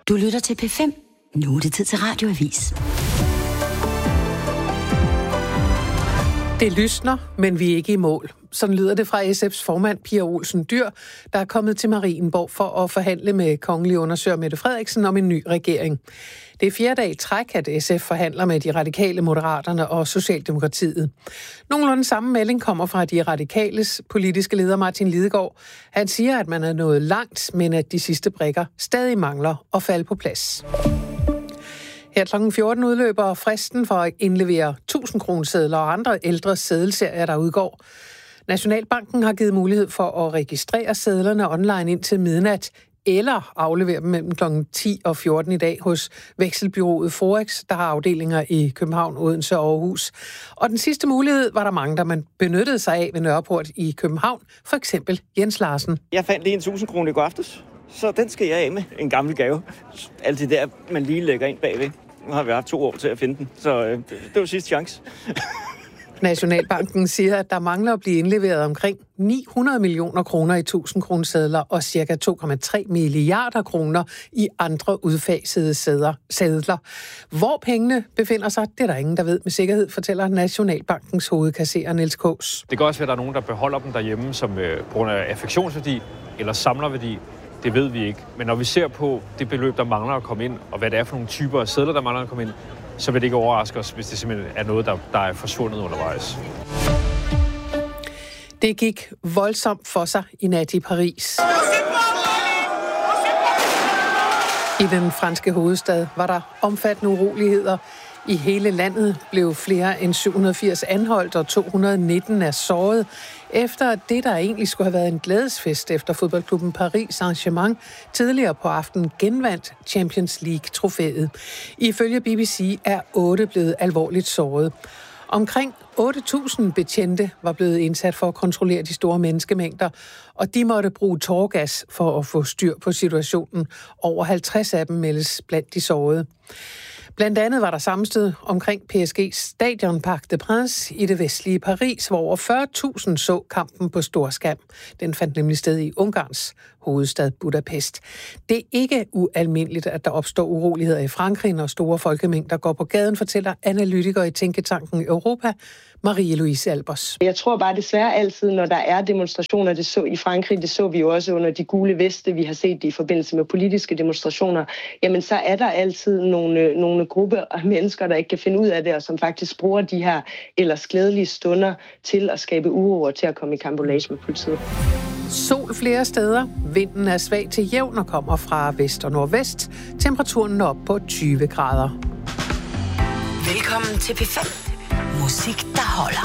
Du lytter til P5. Nu er det tid til Radioavis. Det lysner, men vi er ikke i mål. Sådan lyder det fra SF's formand Pia Olsen Dyhr, der er kommet til Marienborg for at forhandle med kongelig undersøger Mette Frederiksen om en ny regering. Det er 4. dag i træk, at SF forhandler med de radikale, Moderaterne og Socialdemokratiet. Nogenlunde samme melding kommer fra de radikales politiske leder Martin Lidegaard. Han siger, at man er nået langt, men at de sidste brikker stadig mangler at falde på plads. Her kl. 14 udløber fristen for at indlevere 1000-kronesedler og andre ældre sedelserier, der udgår. Nationalbanken har givet mulighed for at registrere sedlerne online indtil midnat, eller aflevere dem mellem kl. 10 og 14 i dag hos vekselbyrået Forex, der har afdelinger i København, Odense og Aarhus. Og den sidste mulighed var der mange, der man benyttede sig af ved Nørreport i København, for eksempel Jens Larsen. Jeg fandt lige en 1000 kroner i går aftes, så den skal jeg af med. En gammel gave. Alt det der, man lige lægger ind bagved. Nu har vi haft 2 år til at finde den, så det var sidste chance. Nationalbanken siger, at der mangler at blive indleveret omkring 900 millioner kroner i 1000-kronesedler og ca. 2,3 milliarder kroner i andre udfasede sedler. Hvor pengene befinder sig, det er der ingen, der ved med sikkerhed, fortæller Nationalbankens hovedkasserer Niels Kaas. Det kan også være, at der er nogen, der beholder dem derhjemme, som på grund af affektionsværdi eller samlerværdi. Det ved vi ikke. Men når vi ser på det beløb, der mangler at komme ind, og hvad det er for nogle typer af sedler, der mangler at komme ind, så vil det ikke overraske os, hvis det simpelthen er noget, der er forsvundet undervejs. Det gik voldsomt for sig i nat i Paris. I den franske hovedstad var der omfattende uroligheder. I hele landet blev flere end 780 anholdt, og 219 er såret, efter det, der egentlig skulle have været en glædesfest efter fodboldklubben Paris Saint-Germain tidligere på aftenen genvandt Champions League-trofæet. Ifølge BBC er 8 blevet alvorligt såret. Omkring 8.000 betjente var blevet indsat for at kontrollere de store menneskemængder, og de måtte bruge tåregas for at få styr på situationen. Over 50 af dem meldes blandt de sårede. Blandt andet var der sammenstød omkring PSG's stadion Parc des Princes i det vestlige Paris, hvor over 40.000 så kampen på storskærm. Den fandt nemlig sted i Ungarns hovedstad Budapest. Det er ikke ualmindeligt, at der opstår uroligheder i Frankrig, når store folkemængder går på gaden, fortæller analytiker i Tænketanken Europa, Marie-Louise Albers. Jeg tror bare desværre altid, når der er demonstrationer, det så i Frankrig, det så vi jo også under de gule veste, vi har set i forbindelse med politiske demonstrationer, jamen så er der altid nogle grupper af mennesker, der ikke kan finde ud af det, og som faktisk bruger de her ellers glædelige stunder til at skabe uro og til at komme i karambolage med politiet. Sol flere steder. Vinden er svag til jævn og kommer fra vest og nordvest. Temperaturen er op på 20 grader. Velkommen til P5. Musik, der holder.